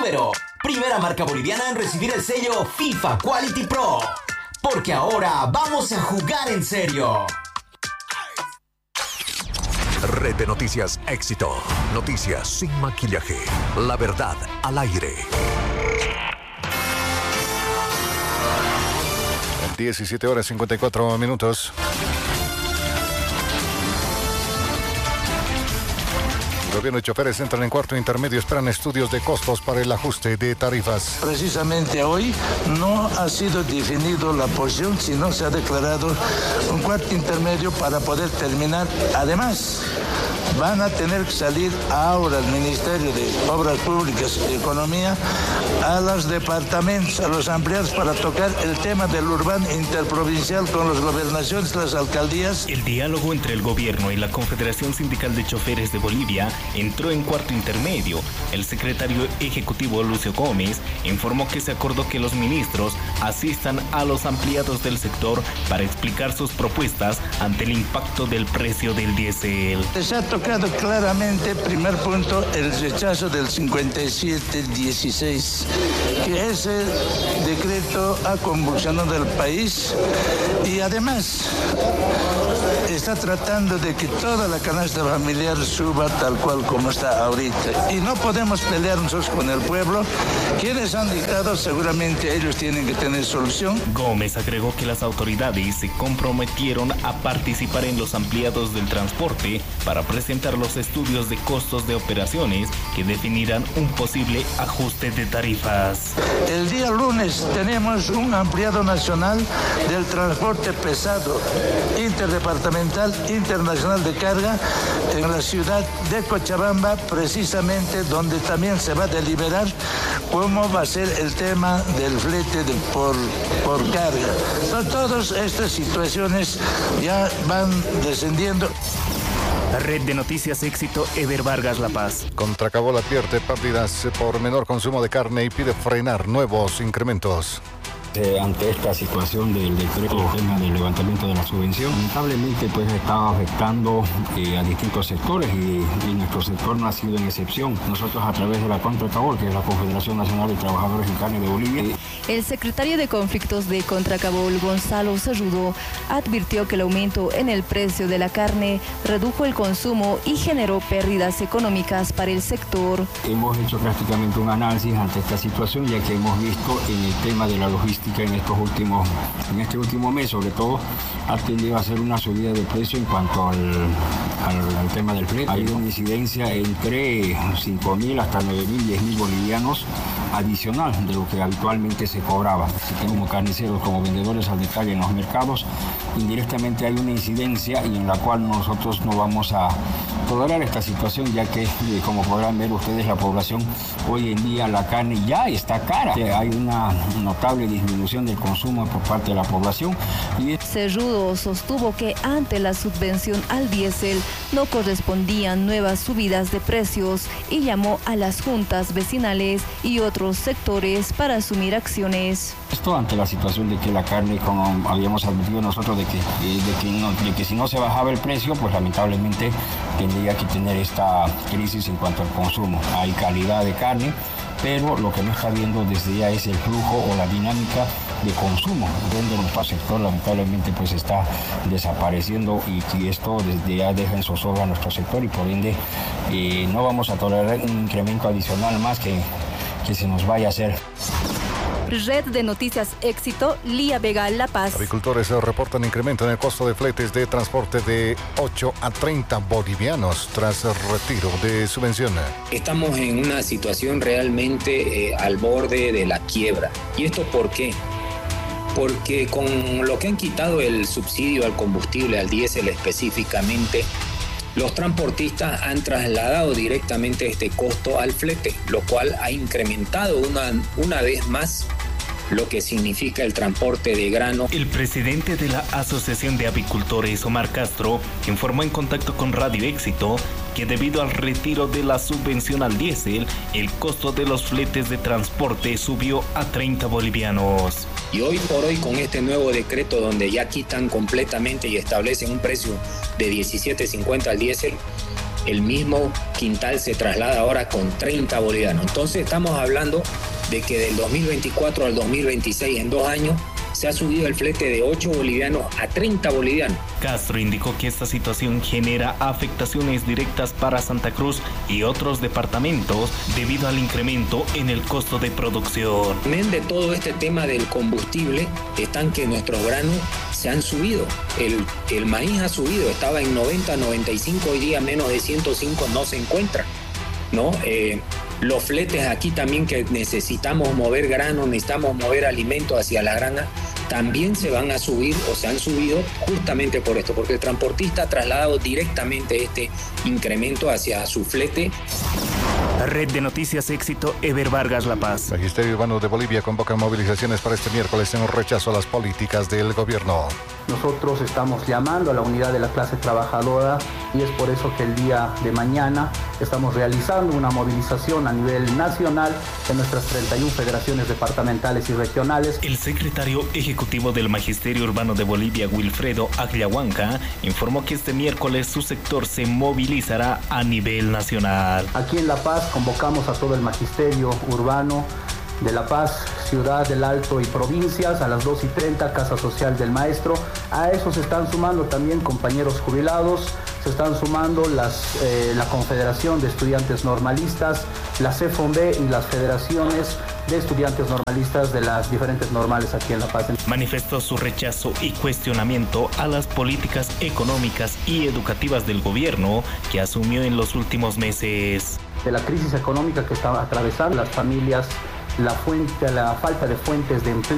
Subaru, primera marca boliviana en recibir el sello FIFA Quality Pro. Porque ahora vamos a jugar en serio. Red de Noticias Éxito. Noticias sin maquillaje. La verdad al aire. 17 horas 54 minutos. Gobierno y choferes entran en cuarto intermedio, esperan estudios de costos para el ajuste de tarifas. Precisamente hoy no ha sido definido la posición, sino se ha declarado un cuarto intermedio para poder terminar. Además, van a tener que salir ahora al Ministerio de Obras Públicas y Economía, a los departamentos, a los ampliados, para tocar el tema del urbano interprovincial con las gobernaciones, las alcaldías. El diálogo entre el gobierno y la Confederación Sindical de Choferes de Bolivia entró en cuarto intermedio. El secretario ejecutivo Lucio Gómez informó que se acordó que los ministros asistan a los ampliados del sector para explicar sus propuestas ante el impacto del precio del diésel. Se ha tocado claramente, primer punto, el rechazo del 5716, que ese decreto ha convulsionado el país y además está tratando de que toda la canasta familiar suba tal cual como está ahorita. Y no podemos pelearnos con el pueblo. Quienes han dictado, seguramente ellos tienen que tener solución. Gómez agregó que las autoridades se comprometieron a participar en los ampliados del transporte para presentar los estudios de costos de operaciones que definirán un posible ajuste de tarifas. El día lunes tenemos un ampliado nacional del transporte pesado, interdepartamental, internacional de carga en la ciudad de Cochabamba, precisamente donde también se va a deliberar cómo va a ser el tema del flete por carga. Entonces, todas estas situaciones ya van descendiendo. Red de Noticias Éxito, Ever Vargas, La Paz. Contracabola advierte pérdidas por menor consumo de carne y pide frenar nuevos incrementos. Ante esta situación del decreto, el tema del levantamiento de la subvención, lamentablemente pues está afectando a distintos sectores y nuestro sector no ha sido en excepción. Nosotros a través de la Contracabol, que es la Confederación Nacional de Trabajadores en Carne de Bolivia. El secretario de Conflictos de Contracabol, Gonzalo Cerrudo, advirtió que el aumento en el precio de la carne redujo el consumo y generó pérdidas económicas para el sector. Hemos hecho prácticamente un análisis ante esta situación, ya que hemos visto en el tema de la logística en este último mes, sobre todo, ha tendido a hacer una subida de precio en cuanto al tema del flete. Hay una incidencia entre 5.000 hasta 9.000, 10.000 bolivianos adicional de lo que habitualmente se cobraba. Así que como carniceros, como vendedores al detalle en los mercados, indirectamente hay una incidencia y en la cual nosotros no vamos a tolerar esta situación, ya que, como podrán ver ustedes, la población hoy en día, la carne ya está cara. Hay una notable disminución del consumo por parte de la población. Cerrudo sostuvo que ante la subvención al diésel no correspondían nuevas subidas de precios y llamó a las juntas vecinales y otros sectores para asumir acciones. Esto ante la situación de que la carne, como habíamos advertido nosotros, de que si no se bajaba el precio, pues lamentablemente tendría que tener esta crisis en cuanto al consumo. Hay calidad de carne, pero lo que no está viendo desde ya es el flujo o la dinámica de consumo, donde nuestro sector lamentablemente pues está desapareciendo y esto desde ya deja en zozobra a nuestro sector y por ende no vamos a tolerar un incremento adicional más que se nos vaya a hacer. Red de Noticias Éxito, Lía Vega, La Paz. Agricultores reportan incremento en el costo de fletes de transporte de 8 a 30 bolivianos tras el retiro de subvención. Estamos en una situación realmente al borde de la quiebra. ¿Y esto por qué? Porque con lo que han quitado el subsidio al combustible, al diésel específicamente, los transportistas han trasladado directamente este costo al flete, lo cual ha incrementado una vez más lo que significa el transporte de grano. El presidente de la Asociación de Apicultores, Omar Castro, informó en contacto con Radio Éxito que debido al retiro de la subvención al diésel, el costo de los fletes de transporte subió a 30 bolivianos. Y hoy por hoy, con este nuevo decreto donde ya quitan completamente y establecen un precio de 17.50 al diésel, el mismo quintal se traslada ahora con 30 bolivianos. Entonces estamos hablando de que del 2024 al 2026, en 2 años, se ha subido el flete de 8 bolivianos a 30 bolivianos. Castro indicó que esta situación genera afectaciones directas para Santa Cruz y otros departamentos debido al incremento en el costo de producción. En de todo este tema del combustible están que nuestros granos se han subido. El maíz ha subido, estaba en 90, 95, hoy día menos de 105 no se encuentra, ¿no? Los fletes aquí también, que necesitamos mover granos, necesitamos mover alimentos hacia la granja, también se van a subir o se han subido justamente por esto, porque el transportista ha trasladado directamente este incremento hacia su flete. Red de Noticias Éxito, Eber Vargas, La Paz. Magisterio Urbano de Bolivia convoca movilizaciones para este miércoles en rechazo a las políticas del gobierno. Nosotros estamos llamando a la unidad de la clase trabajadora y es por eso que el día de mañana estamos realizando una movilización a nivel nacional en nuestras 31 federaciones departamentales y regionales. El secretario ejecutivo del Magisterio Urbano de Bolivia, Wilfredo Agliahuanca, informó que este miércoles su sector se movilizará a nivel nacional. Aquí en La Paz convocamos a todo el Magisterio Urbano de La Paz, Ciudad del Alto y provincias a las 2:30, Casa Social del Maestro. A eso se están sumando también compañeros jubilados, se están sumando la Confederación de Estudiantes Normalistas, la CEFONB y las federaciones de estudiantes normalistas de las diferentes normales aquí en La Paz. Manifestó su rechazo y cuestionamiento a las políticas económicas y educativas del gobierno que asumió en los últimos meses. De la crisis económica que están atravesando las familias, la falta de fuentes de empleo.